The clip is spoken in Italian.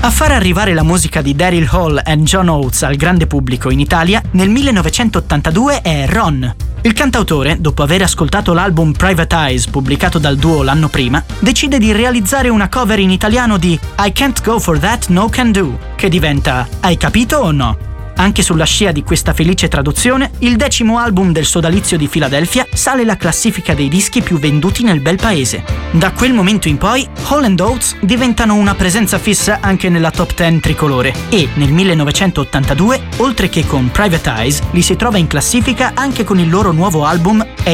A far arrivare la musica di Daryl Hall e John Oates al grande pubblico in Italia nel 1982 è Ron. Il cantautore, dopo aver ascoltato l'album Private Eyes pubblicato dal duo l'anno prima, decide di realizzare una cover in italiano di I Can't Go For That No Can Do, che diventa Hai capito o no? Anche sulla scia di questa felice traduzione, il 10° album del sodalizio di Philadelphia sale la classifica dei dischi più venduti nel bel paese. Da quel momento in poi, Hall & Oates diventano una presenza fissa anche nella top 10 tricolore e, nel 1982, oltre che con Private Eyes, li si trova in classifica anche con il loro nuovo album